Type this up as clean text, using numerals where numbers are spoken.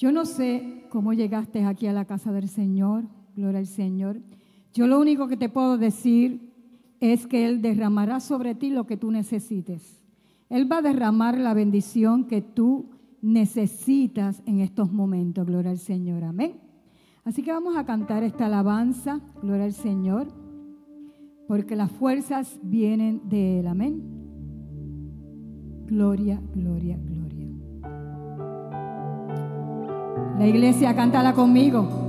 Yo no sé cómo llegaste aquí a la casa del Señor, gloria al Señor. Yo lo único que te puedo decir es que Él derramará sobre ti lo que tú necesites. Él va a derramar la bendición que tú necesitas en estos momentos, gloria al Señor, amén. Así que vamos a cantar esta alabanza, gloria al Señor, porque las fuerzas vienen de Él, amén. Gloria, gloria, gloria. La iglesia, cántala conmigo.